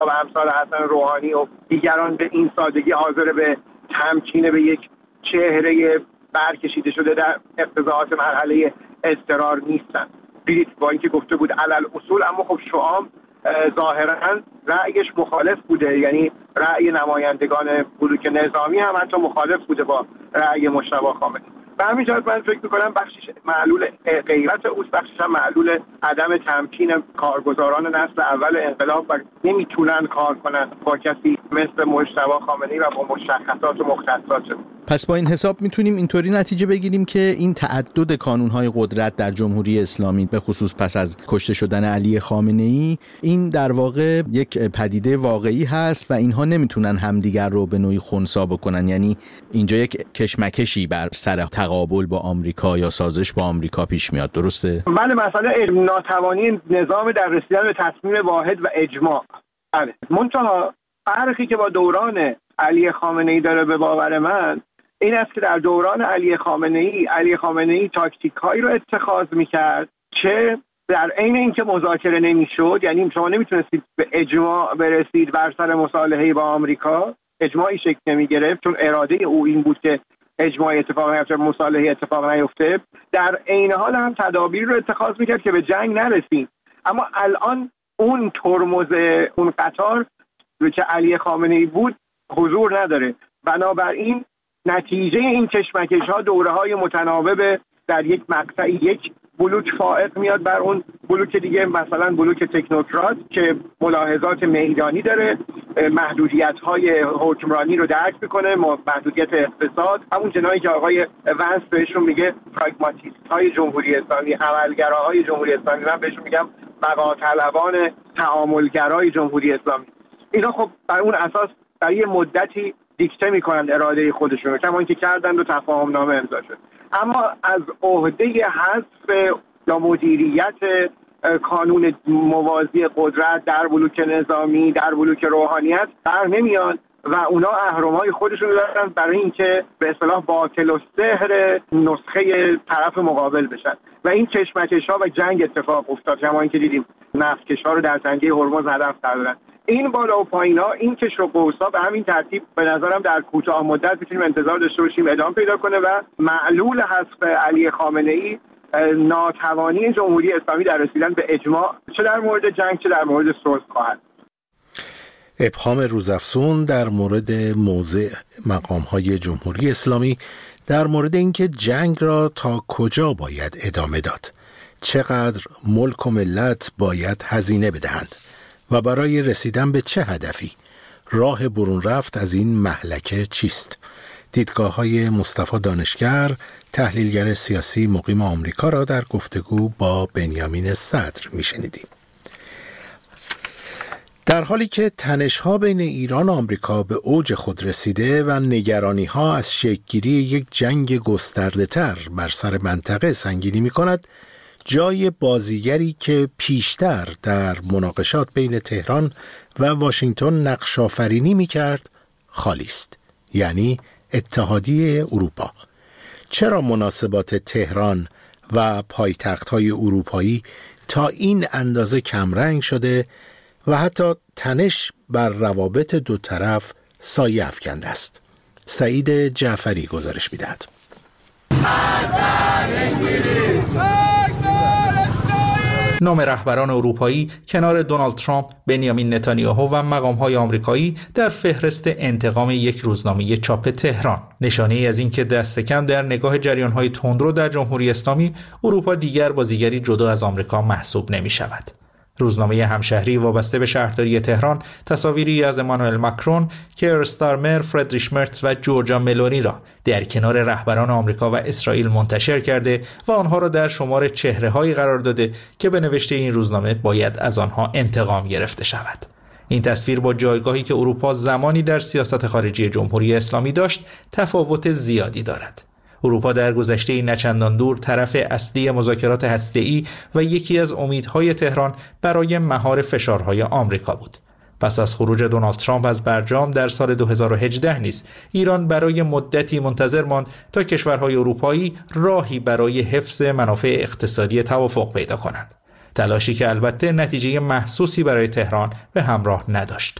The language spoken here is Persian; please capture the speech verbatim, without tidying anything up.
و امثال حسن روحانی و دیگران به این سادگی حاضر به تمکین به یک چهره برکشیده شده در اقتضاعات مرحله اضطرار نیستن. دیدید با اینکه گفته بود علل اصول، اما خب شعام ظاهرا رأیش مخالف بوده، یعنی رأی نمایندگان بلوک نظامی هم حتی مخالف بوده با رأی مجتبی خامنه‌ای. به همین جهت من فکر می‌کنم بخشش معلول غیرت اوست، بخشش هم معلول عدم تمکین کارگزاران نسل اول انقلاب و نمیتونن کار کنن با کسی مثل مجتبی خامنه‌ای و با مشخصات و مختصات. پس با این حساب میتونیم اینطوری نتیجه بگیریم که این تعدد کانون‌های قدرت در جمهوری اسلامی به خصوص پس از کشته شدن علی خامنه‌ای، این در واقع یک پدیده واقعی هست و اینها نمیتونن همدیگر رو به نوعی خنثی بکنن، یعنی اینجا یک کشمکشی بر سر تقابل با آمریکا یا سازش با آمریکا پیش میاد. درسته؟ بله، مسئله ناتوانی نظام در رسیدن به تصمیم واحد و اجماع. بله، منتها فرقی که با دوران علی خامنه‌ای داره به باور من این است که در دوران علی خامنه‌ای علی خامنه‌ای تاکتیک‌هایی رو اتخاذ می‌کرد که در عین اینکه مذاکره نمی‌شد، یعنی شما نمی‌تونستید به اجماع برسید بر سر مصالحه با آمریکا، اجماعی شکل نمی‌گرفت چون اراده او این بود که اجماع اتفاق نیفته، مصالحه اتفاق نیفته. در عین حال هم تدابیر رو اتخاذ می‌کرد که به جنگ نرسید. اما الان اون ترمز اون قطار که علی خامنه‌ای بود حضور نداره. بنابراین نتیجه این کشمکش‌ها دوره‌های متناوب در یک مقطعی یک بلوک فائق میاد بر اون بلوک دیگه، مثلا بلوک تکنوکرات که ملاحظات میدانی داره، محدودیت‌های حکمرانی رو درک میکنه، محدودیت اقتصاد، همون جنایی که آقای ونس بهشون میگه پراگماتیست‌های جمهوری اسلامی، عملگراهای جمهوری اسلامی، من بهشون میگم بقاطلبان تعاملگرای جمهوری اسلامی. اینا خب بر اون اساس در یه مدتی دیکته میکنند اراده خودشون، کما اینکه کردند و تفاهم نامه امضا شد. اما از عهده حذف یا مدیریت کانون موازی قدرت در بلوک نظامی، در بلوک روحانیت بر نمیان و اونا اهرم‌های خودشون دارن برای اینکه به اصطلاح باطل و سحر نسخه طرف مقابل بشن و این کشمکش‌ها و جنگ اتفاق افتاد. کما اینکه دیدیم نفتکش‌ها رو در تنگه هرمز هدف کردن. این بالا و پایین‌ها، این کشر و قوس‌ها به همین ترتیب به نظرم در کوتاه مدت می‌تونیم انتظار داشته باشیم ادامه پیدا کنه و معلول حذف علی خامنه‌ای ناتوانی جمهوری اسلامی در رسیدن به اجماع چه در مورد جنگ چه در مورد صلح خواهد. ابهام روزافزون در مورد موضع مقام‌های جمهوری اسلامی در مورد اینکه جنگ را تا کجا باید ادامه داد، چقدر ملک و ملت باید هزینه بدهند و برای رسیدن به چه هدفی راه برون رفت از این مهلکه چیست؟ دیدگاه‌های مصطفی دانشگر، تحلیلگر سیاسی مقیم آمریکا را در گفتگو با بنیامین صدر میشنیدیم. در حالی که تنش‌ها بین ایران و آمریکا به اوج خود رسیده و نگرانی‌ها از شکل‌گیری یک جنگ گسترده‌تر بر سر منطقه سنگینی می‌کند، جای بازیگری که پیشتر در مناقشات بین تهران و واشنگتن نقش آفرینی می‌کرد خالی است، یعنی اتحادیه اروپا. چرا مناسبات تهران و پایتخت‌های اروپایی تا این اندازه کمرنگ شده و حتی تنش بر روابط دو طرف سایه افکنده است؟ سعید جعفری گزارش می‌دهد. نام رهبران اروپایی کنار دونالد ترامپ، بنیامین نتانیاهو و مقام‌های آمریکایی در فهرست انتقام یک روزنامه چاپ تهران، نشانه‌ای از اینکه دست کم در نگاه جریان‌های تندرو در جمهوری اسلامی اروپا دیگر بازیگری جدا از آمریکا محسوب نمی‌شود. روزنامه همشهری وابسته به شهرداری تهران تصاویری از امانوئل ماکرون، کیر استارمر، فردریش مرتز و جورجا ملونی را در کنار رهبران آمریکا و اسرائیل منتشر کرده و آنها را در شمار چهره‌هایی قرار داده که به نوشته این روزنامه باید از آنها انتقام گرفته شود. این تصویر با جایگاهی که اروپا زمانی در سیاست خارجی جمهوری اسلامی داشت تفاوت زیادی دارد. اروپا در گذشته نچندان دور طرف اصلی مذاکرات هسته‌ای و یکی از امیدهای تهران برای مهار فشارهای آمریکا بود. پس از خروج دونالد ترامپ از برجام در سال دو هزار و هجده نیز ایران برای مدتی منتظر ماند تا کشورهای اروپایی راهی برای حفظ منافع اقتصادی توافق پیدا کنند. تلاشی که البته نتیجه محسوسی برای تهران به همراه نداشت.